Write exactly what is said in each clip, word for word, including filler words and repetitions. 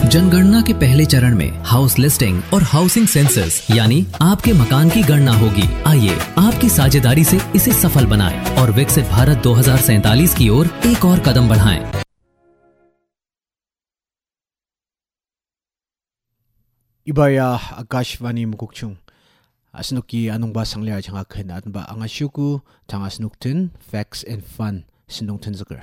जनगणना के पहले चरण में हाउस लिस्टिंग और हाउसिंग सेंसस यानी आपके मकान की गणना होगी। आइए आपकी साझेदारी से इसे सफल बनाएं और विकसित भारत दो हज़ार सैंतालीस की ओर एक और कदम बढ़ाएं। Ibaya Akashvani Mukukchung Asnuki Anungba Sanglia Changakan Atba Angashuku Tangasnuktin Facts and Fun Sinungtin Zucker.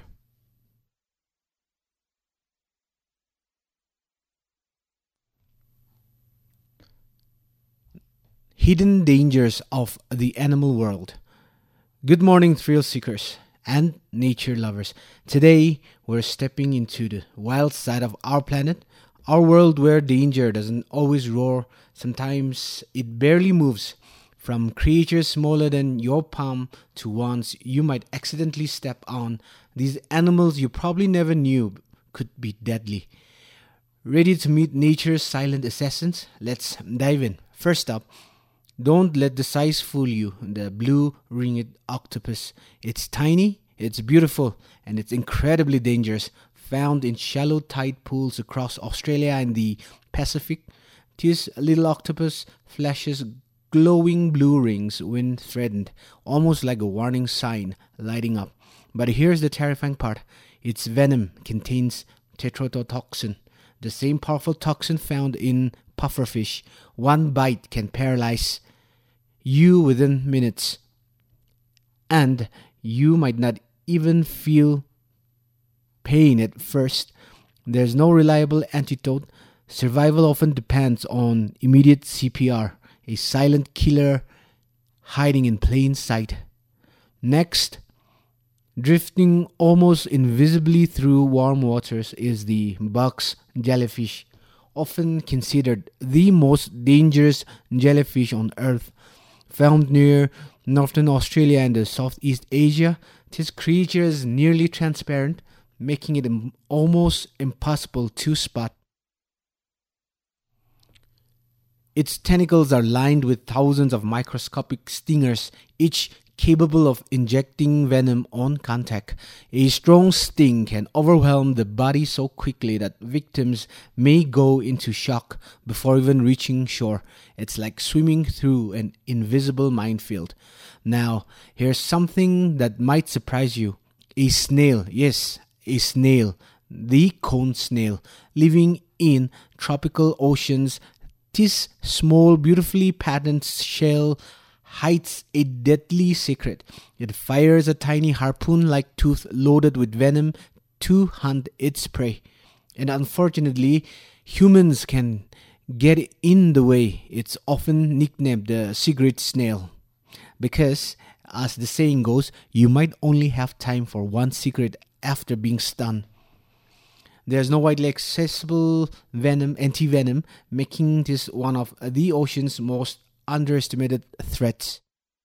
Hidden dangers of the animal world. Good morning, thrill seekers and nature lovers. Today we're stepping into the wild side of our planet. Our world where danger doesn't always roar, sometimes it barely moves, from creatures smaller than your palm to ones you might accidentally step on. These animals you probably never knew could be deadly. Ready to meet nature's silent assassins? Let's dive in. First up, don't let the size fool you. The blue ringed octopus. It's tiny, it's beautiful, and it's incredibly dangerous. Found in shallow tide pools across Australia and the Pacific, this little octopus flashes glowing blue rings when threatened, almost like a warning sign lighting up. But here's the terrifying part. Its venom contains tetrodotoxin, the same powerful toxin found in pufferfish. One bite can paralyze you within minutes, and you might not even feel pain at first. There's no reliable antidote. Survival often depends on immediate C P R, a silent killer hiding in plain sight. Next, drifting almost invisibly through warm waters is the box jellyfish, often considered the most dangerous jellyfish on Earth. Found near northern Australia and Southeast Asia, this creature is nearly transparent, making it almost impossible to spot. Its tentacles are lined with thousands of microscopic stingers, each capable of injecting venom on contact. A strong sting can overwhelm the body so quickly that victims may go into shock before even reaching shore. It's like swimming through an invisible minefield. Now, here's something that might surprise you. A snail, yes, a snail, the cone snail, living in tropical oceans. This small, beautifully patterned shell hides a deadly secret. It fires a tiny harpoon-like tooth loaded with venom to hunt its prey. And unfortunately, humans can get in the way. It's often nicknamed the cigarette snail, because, as the saying goes, you might only have time for one cigarette after being stung. There's no widely accessible venom, anti-venom, making this one of the ocean's most underestimated threats.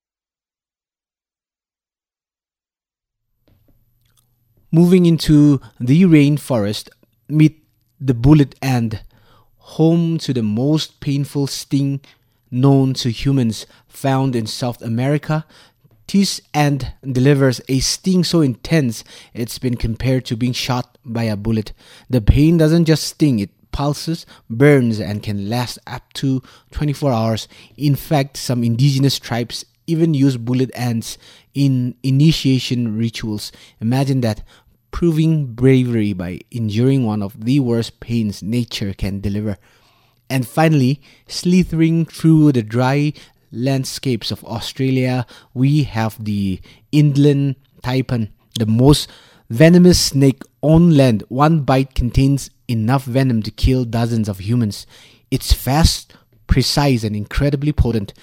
Moving into the rainforest, meet the bullet ant, home to the most painful sting known to humans. Found in South America, this ant delivers a sting so intense it's been compared to being shot by a bullet. The pain doesn't just sting, it pulses, burns, and can last up to twenty-four hours. In fact, some indigenous tribes even use bullet ants in initiation rituals. Imagine that, proving bravery by enduring one of the worst pains nature can deliver. And finally, slithering through the dry landscapes of Australia, we have the inland taipan, the most venomous snake on land. One bite contains enough venom to kill dozens of humans. It's fast, precise, and incredibly potent.